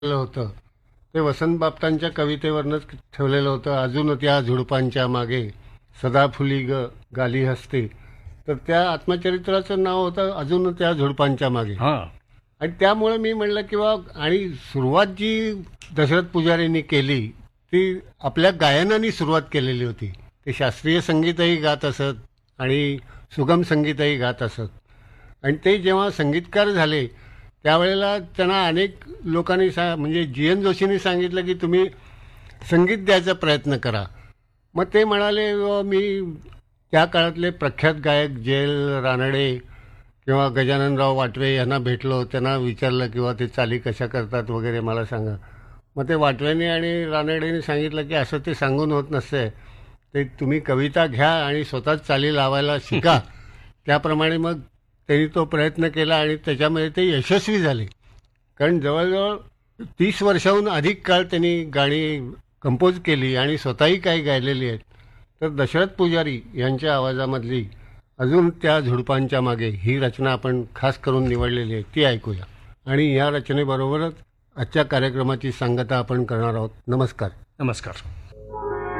होतं ते वसंत बापटांच्या कवितेवरनंच ठेवलेलं होतं. अजून त्या झुडपांच्या मागे सदा फुली गाली हसते. तर त्या आत्मचरित्राचं नाव होतं अजून त्या झुडपांच्या मागे. हा आणि त्यामुळे मी म्हणलं किंवा आणि सुरुवात जी दशरथ पुजारींनी केली ती आपल्या गायनाने सुरुवात केलेली होती. ते शास्त्रीय संगीतही गात असत आणि सुगम संगीतही गात असत. आणि ते जेव्हा संगीतकार झाले त्यावेळेला त्यांना अनेक लोकांनी म्हणजे जी एन जोशींनी सांगितलं की तुम्ही संगीत द्यायचा प्रयत्न करा. मग ते म्हणाले मी त्या काळातले प्रख्यात गायक जेल रानडे किंवा गजाननराव वाटवे यांना भेटलो, त्यांना विचारलं किंवा ते चाली कशा करतात वगैरे मला सांगा. मग ते वाटवेने आणि रानडेने सांगितलं की असं ते सांगून होत नसते, ते तुम्ही कविता घ्या आणि स्वतःच चाली लावायला शिका. त्याप्रमाणे मग त्यांनी तो प्रयत्न केला आणि त्याच्यामध्ये ते यशस्वी झाले. कारण जवळजवळ 30 वर्षाहून अधिक काळ त्यांनी गाणी कंपोज केली आणि स्वतःही काही गायलेली आहेत. तर दशरथ पुजारी यांच्या आवाजामधली अजून त्या झुडपांच्या मागे ही रचना आपण खास करून निवडलेली आहे, ती ऐकूया. आणि या रचनेबरोबरच आजच्या कार्यक्रमाची सांगता आपण करणार आहोत. नमस्कार. नमस्कार.